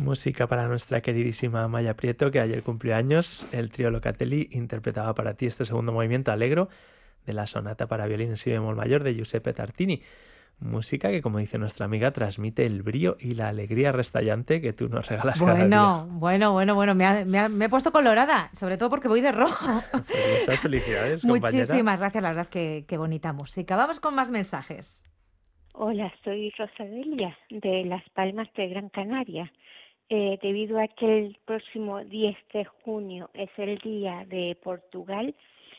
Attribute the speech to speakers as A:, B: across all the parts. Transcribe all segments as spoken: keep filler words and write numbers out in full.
A: Música para nuestra queridísima Maya Prieto, que ayer cumplió años. El trío Locatelli interpretaba para ti este segundo movimiento Allegro de la sonata para violín en si bemol mayor de Giuseppe Tartini. Música que, como dice nuestra amiga, transmite el brío y la alegría restallante que tú nos regalas cada día.
B: Bueno, bueno, bueno, bueno, me, ha- me, ha- me he puesto colorada, sobre todo porque voy de rojo.
A: Pues muchas felicidades, compañera.
B: Muchísimas gracias, la verdad que qué bonita música. Vamos con más mensajes.
C: Hola, soy Rosadelia de Las Palmas de Gran Canaria. Eh, debido a que el próximo diez de junio es el día de Portugal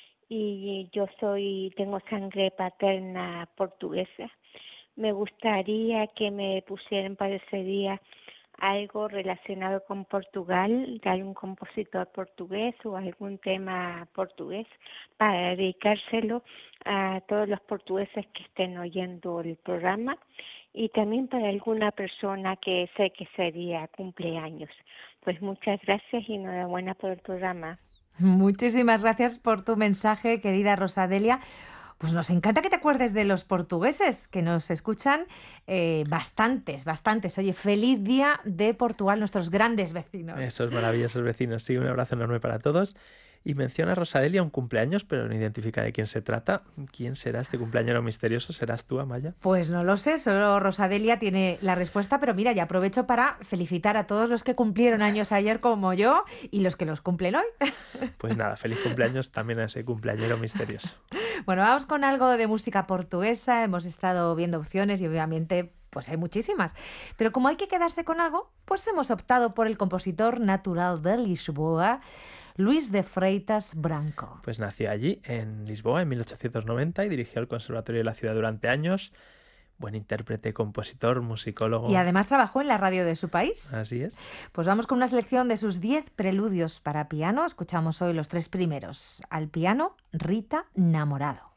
C: y yo soy tengo sangre paterna portuguesa, me gustaría que me pusieran para ese día algo relacionado con Portugal, de algún compositor portugués o algún tema portugués para dedicárselo a todos los portugueses que estén oyendo el programa y también para alguna persona que sé que sería cumpleaños. Pues muchas gracias y enhorabuena por el programa.
B: Muchísimas gracias por tu mensaje, querida Rosadelia. Pues nos encanta que te acuerdes de los portugueses, que nos escuchan eh, bastantes, bastantes. Oye, feliz día de Portugal, nuestros grandes vecinos.
A: Esos maravillosos vecinos. Sí, un abrazo enorme para todos. Y menciona Rosadelia un cumpleaños, pero no identifica de quién se trata. ¿Quién será este cumpleañero misterioso? ¿Serás tú, Amaya?
B: Pues no lo sé, solo Rosadelia tiene la respuesta, pero mira, ya aprovecho para felicitar a todos los que cumplieron años ayer como yo y los que los cumplen hoy.
A: Pues nada, feliz cumpleaños también a ese cumpleañero misterioso.
B: Bueno, vamos con algo de música portuguesa. Hemos estado viendo opciones y obviamente pues hay muchísimas. Pero como hay que quedarse con algo, pues hemos optado por el compositor natural de Lisboa, Luís de Freitas Branco.
A: Pues nació allí, en Lisboa, en mil ochocientos noventa y dirigió el Conservatorio de la ciudad durante años. Buen intérprete, compositor, musicólogo.
B: Y además trabajó en la radio de su país.
A: Así es.
B: Pues vamos con una selección de sus diez preludios para piano. Escuchamos hoy los tres primeros. Al piano, Rita Namorado.